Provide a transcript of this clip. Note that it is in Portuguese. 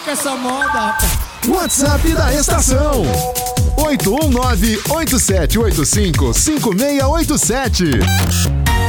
com essa moda, rapaz. WhatsApp da estação 819-8785-5687.